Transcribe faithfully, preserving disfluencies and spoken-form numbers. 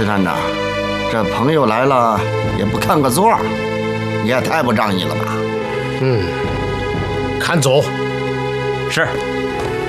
石探长，这朋友来了也不看个座，你也太不仗义了吧？ 嗯，看走。 是。